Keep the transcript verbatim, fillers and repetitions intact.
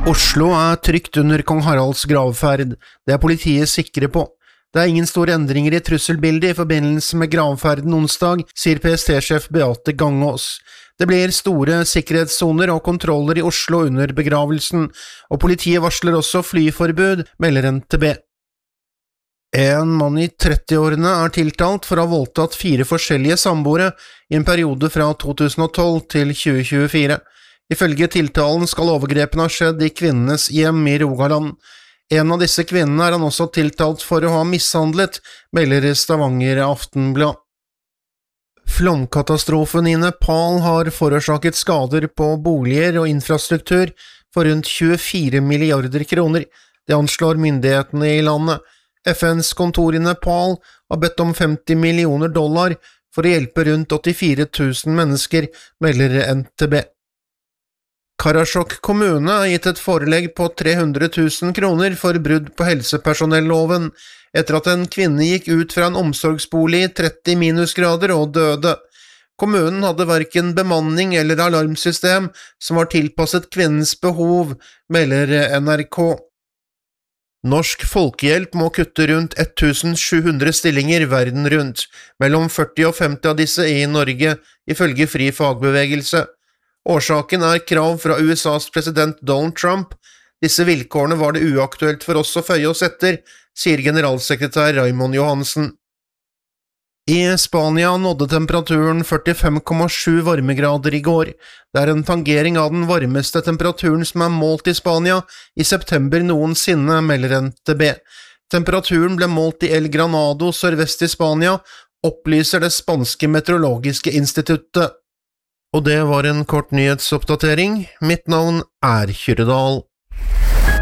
Oslo er trygt under kong Haralds gravferd, det er politiet sikre på. Det er ingen store endringer i trusselbildet i forbindelse med gravferden onsdag, sier P S T-sjef Beate Gangås. Det blir store sikkerhetssoner og kontroller i Oslo under begravelsen, og politiet varsler også flyforbud, melder N T B. En mann i trettiårene er tiltalt for å ha voldtatt fire forskjellige samboere i en periode fra to tusen og tolv til tjue tjuefire. Ifølge tiltalen skal overgrepene ha skjedd i kvinnenes hjem i Rogaland. En av disse kvinnene er han også tiltalt for å ha mishandlet, melder Stavanger Aftenblad. Flomkatastrofen i Nepal har forårsaket skader på boliger og infrastruktur for rundt tjuefire milliarder kroner. Det anslår myndighetene i landet. F N's kontor i Nepal har bedt om femti millioner dollar for å hjelpe rundt åttifire tusen mennesker, melder N T B. Karasjok kommune har gitt et forelegg på tre hundre tusen kroner for brudd på helsepersonelloven, etter at en kvinne gikk ut fra en omsorgsbolig i tretti minusgrader og døde. Kommunen hadde hverken bemanning eller alarmsystem som var tilpasset kvinnens behov, melder N R K. Norsk Folkehjelp må kutte rundt sju hundre stillinger verden rundt, mellom førti og femti av disse i Norge, ifølge Fri Fagbevegelse. Årsaken er krav fra U S A's president Donald Trump. Disse vilkårene var det uaktuelt for oss å føye oss etter, sier generalsekretær Raymond Johansen. I Spania nådde temperaturen førtifem komma sju varmegrader i går. Det er en tangering av den varmeste temperaturen som er målt i Spania i september noensinne, melder N T B. Temperaturen ble målt i El Granado sørvest i Spania, opplyser det spanske meteorologiske instituttet. Og det var en kort nyhetsoppdatering. Mitt navn er Kyrre Dahl.